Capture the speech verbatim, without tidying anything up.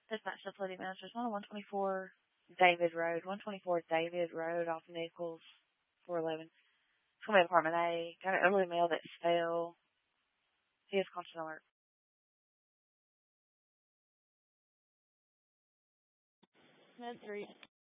Dispatch Facility Managers, one twenty-four David Road, one twenty-four David Road off Nichols, four eleven. It's going to be apartment A. Got an early mail that fell. He has constant alert. Med three.